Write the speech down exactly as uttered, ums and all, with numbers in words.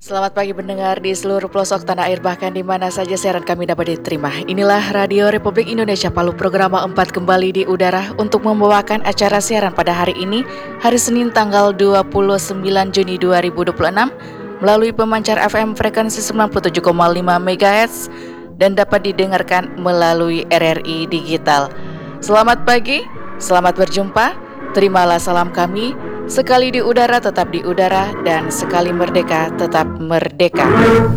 Selamat pagi pendengar di seluruh pelosok tanah air bahkan di mana saja siaran kami dapat diterima. Inilah Radio Republik Indonesia Palu program empat kembali di udara untuk membawakan acara siaran pada hari ini, hari Senin tanggal dua puluh sembilan Juni dua ribu dua puluh enam melalui pemancar F M frekuensi sembilan puluh tujuh koma lima megahertz dan dapat didengarkan melalui R R I digital. Selamat pagi, selamat berjumpa. Terimalah salam kami. Sekali di udara tetap di udara dan sekali merdeka tetap merdeka.